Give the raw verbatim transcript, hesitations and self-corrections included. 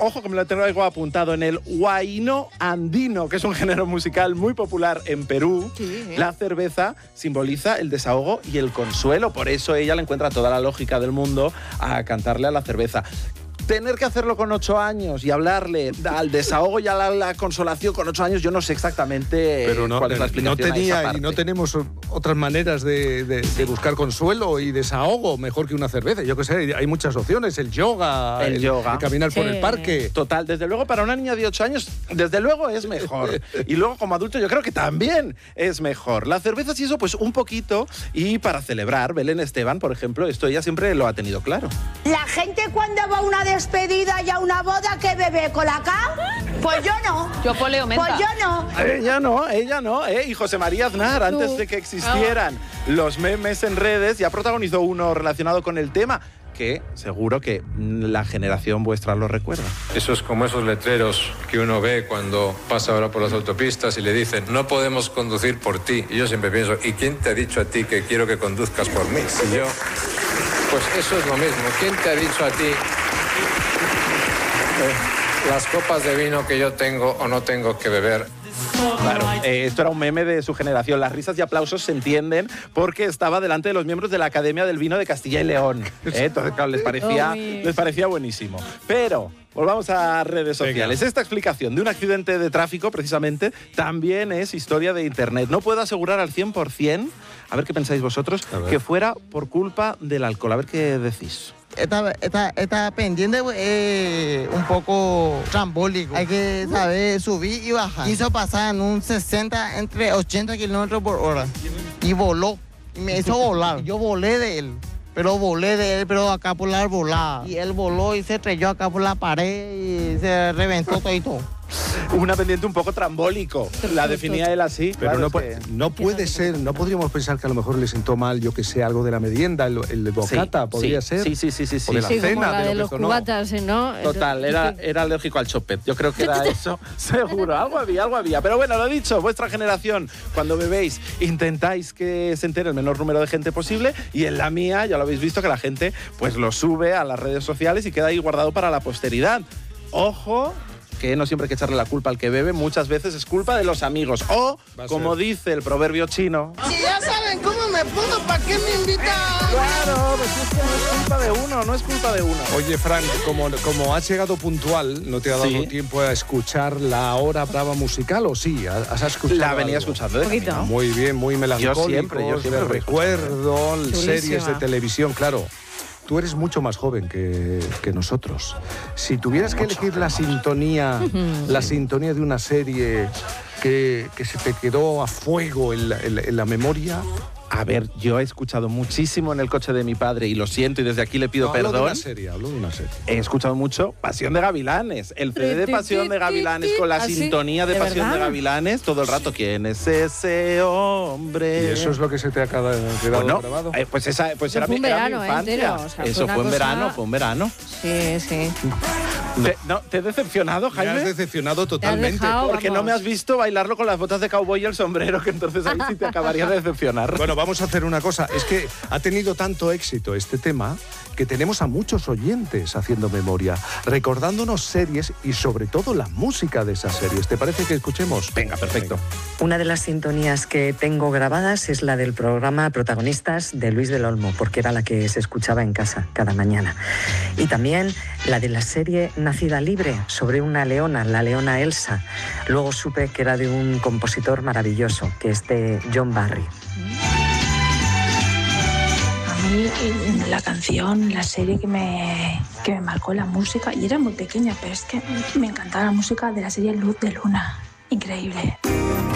ojo que me lo tengo apuntado, en el huayno andino, que es un género musical muy popular en Perú, sí. La cerveza simboliza el desahogo y el consuelo. Por eso ella le encuentra toda la lógica del mundo a cantarle a la cerveza. Tener que hacerlo con ocho años y hablarle al desahogo y a la, la consolación con ocho años, yo no sé exactamente pero no, cuál es la explicación. No tenía a esa parte. Y no tenemos otras maneras de, de, de buscar consuelo y desahogo mejor que una cerveza. Yo qué sé, hay muchas opciones, el yoga, el, el, yoga. el caminar sí. por el parque. Total, desde luego para una niña de ocho años, desde luego es mejor. Y luego como adulto yo creo que también es mejor. La cerveza sí eso, pues un poquito, y para celebrar, Belén Esteban, por ejemplo, esto ella siempre lo ha tenido claro. La gente cuando va a una despedida y a una boda, ¿qué bebe? ¿Colacao? Pues yo no. Yo poleo menta. Pues yo no. Ella no, ella no, ¿eh? Y José María Aznar, antes de que existieran los memes en redes, ya protagonizó uno relacionado con el tema, que seguro que la generación vuestra lo recuerda. Eso es como esos letreros que uno ve cuando pasa ahora por las autopistas y le dicen, no podemos conducir por ti. Y yo siempre pienso, ¿y quién te ha dicho a ti que quiero que conduzcas por mí? Si yo... Pues eso es lo mismo. ¿Quién te ha dicho a ti las copas de vino que yo tengo o no tengo que beber? Claro, eh, esto era un meme de su generación. Las risas y aplausos se entienden porque estaba delante de los miembros de la Academia del Vino de Castilla y León. ¿eh? Entonces, claro, les parecía, les parecía buenísimo. Pero volvamos a redes sociales. Venga. Esta explicación de un accidente de tráfico, precisamente, también es historia de Internet. No puedo asegurar al cien por cien, a ver qué pensáis vosotros, que fuera por culpa del alcohol. A ver qué decís. Esta, esta, esta pendiente es eh, un poco trambólico. Hay que saber subir y bajar. Quiso pasar en un sesenta, entre ochenta kilómetros por hora. Y voló. Y me hizo volar. Yo volé de él. Pero volé de él, pero acá por la arbolada. Y él voló y se estrelló acá por la pared y se reventó todo y todo. Una pendiente un poco trambólico. La definía él así. Pero claro, no, es puede, que... no puede ser, no podríamos pensar que a lo mejor le sentó mal, yo que sé, algo de la merienda, el, el bocata, sí, podría sí, ser. Sí, sí, sí, sí. O de la sí, cena, como la de, de lo los que cubatas, ¿no? Total, era, era alérgico al chopet. Yo creo que era eso, seguro. Algo había, algo había. Pero bueno, lo dicho, vuestra generación, cuando bebéis, intentáis que se entere el menor número de gente posible, y en la mía, ya lo habéis visto, que la gente pues lo sube a las redes sociales y queda ahí guardado para la posteridad. Ojo, que no siempre hay que echarle la culpa al que bebe, muchas veces es culpa de los amigos. O, como dice el proverbio chino... Si ya saben cómo me pongo, ¿para qué me invitan? Claro, pues es que no es culpa de uno, no es culpa de uno. Oye, Fran, como, como has llegado puntual, ¿no te ha dado ¿Sí? tiempo a escuchar la hora brava musical o sí? ¿Has escuchado La venía algo? escuchando, ¿eh? Poquito. Muy bien, muy melancólico. Yo siempre, yo siempre. De recuerdo, Chulísima. series de televisión, claro. Tú eres mucho más joven que, que nosotros. Si tuvieras que elegir la sintonía, la sintonía de una serie que, que se te quedó a fuego en la, en la, en la memoria... A ver, yo he escuchado muchísimo en el coche de mi padre y lo siento y desde aquí le pido no, perdón. Hablo de una serie, hablo de una serie. He escuchado mucho Pasión de Gavilanes. El C D de Pasión de Gavilanes con la ¿Así? sintonía de, ¿De Pasión verdad? de Gavilanes todo el rato. ¿Quién es ese hombre? ¿Y eso es lo que se te ha quedado, quedado bueno, grabado? Eh, pues esa, pues Eso era, fue un mi, era verano, mi ¿eh? infancia. Entero, o sea, eso fue una fue en cosa... verano, fue en verano. Sí, sí. ¿Te, no, ¿Te he decepcionado, Me Jaime? has decepcionado totalmente. dejado, Porque vamos. no me has visto bailarlo con las botas de cowboy y el sombrero, que entonces ahí sí te acabaría de decepcionar. Bueno, vamos a hacer una cosa. Es que ha tenido tanto éxito este tema que tenemos a muchos oyentes haciendo memoria, recordándonos series y sobre todo la música de esas series. ¿Te parece que escuchemos? Venga, perfecto. Una de las sintonías que tengo grabadas es la del programa Protagonistas de Luis del Olmo, porque era la que se escuchaba en casa cada mañana. Y también la de la serie Nacida Libre, sobre una leona, la leona Elsa. Luego supe que era de un compositor maravilloso, que es de John Barry. A mí la canción, la serie que me, que me marcó la música, y era muy pequeña, pero es que me encantaba la música de la serie Luz de Luna. Increíble.